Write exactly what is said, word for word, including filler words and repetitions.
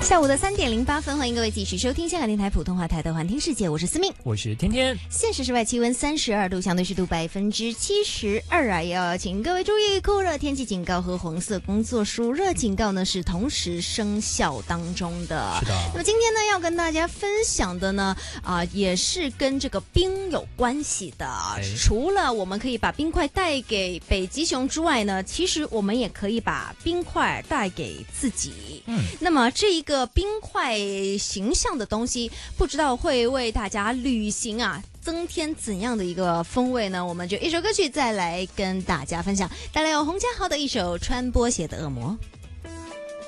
下午的三点零八分，欢迎各位继续收听香港电台普通话台的《环听世界》，我是思命， 我是天天。 现时室外气温三十二度，相对湿度百分之七十二啊！也要请各位注意，酷热天气警告和红色工作暑热警告呢是同时生效当中的。 是的。 那么今天呢，要跟大家分享的呢，啊、呃，也是跟这个冰有关系的。除了我们可以把冰块带给北极熊之外呢，其实我们也可以把冰块带给自己。嗯，那么这一个冰块形象的东西，不知道会为大家旅行啊增添怎样的一个风味呢？我们就一首歌曲再来跟大家分享，带来有洪嘉豪的一首《穿波鞋的恶魔》。